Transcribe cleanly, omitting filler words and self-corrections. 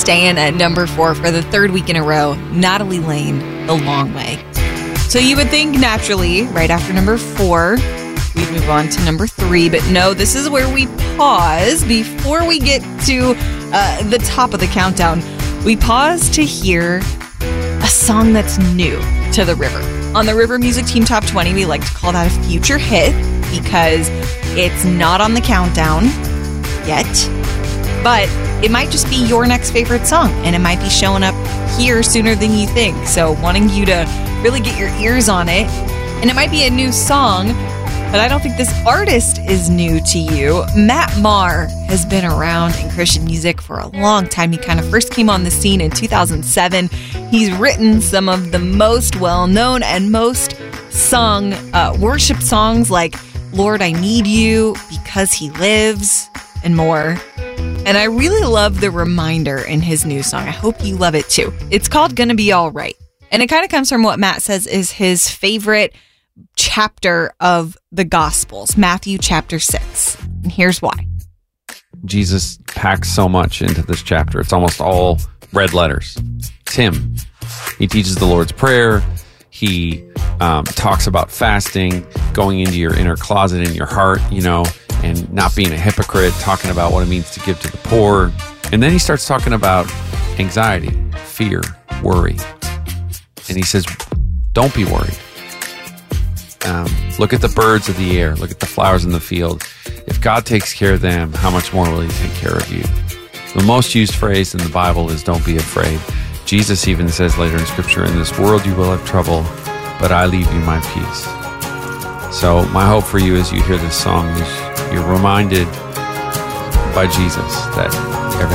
staying at number 4 for the third week in a row. Natalie Lane, The Long Way. So you would think naturally, right after number 4, we'd move on to number 3. But no, this is where we pause before we get to the top of the countdown. We pause to hear a song that's new to the River. On the River Music Team Top 20, we like to call that a future hit because it's not on the countdown yet, but it might just be your next favorite song, and it might be showing up here sooner than you think. So wanting you to really get your ears on it, and it might be a new song, but I don't think this artist is new to you. Matt Maher has been around in Christian music for a long time. He kind of first came on the scene in 2007. He's written some of the most well-known and most sung worship songs like Lord, I Need You, Because He Lives, and more. And I really love the reminder in his new song. I hope you love it too. It's called Gonna Be All Right. And it kind of comes from what Matt says is his favorite chapter of the Gospels, Matthew chapter 6. And here's why. Jesus packs so much into this chapter. It's almost all red letters. It's him. He teaches the Lord's Prayer. He talks about fasting, going into your inner closet in your heart, and not being a hypocrite, talking about what it means to give to the poor. And then he starts talking about anxiety, fear, worry. And he says, don't be worried. Look at the birds of the air. Look at the flowers in the field. If God takes care of them, how much more will he take care of you? The most used phrase in the Bible is don't be afraid. Jesus even says later in Scripture, in this world you will have trouble, but I leave you my peace. So my hope for you as you hear this song is you're reminded by Jesus that